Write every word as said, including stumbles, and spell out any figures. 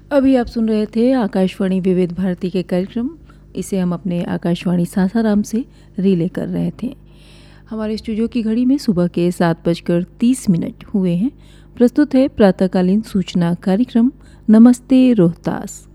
अभी आप सुन रहे थे आकाशवाणी विविध भारती के कार्यक्रम। इसे हम अपने आकाशवाणी सासाराम से रिले कर रहे थे। हमारे स्टूडियो की घड़ी में सुबह के सात बजकर तीस मिनट हुए हैं। प्रस्तुत है प्रातःकालीन सूचना कार्यक्रम नमस्ते रोहतास।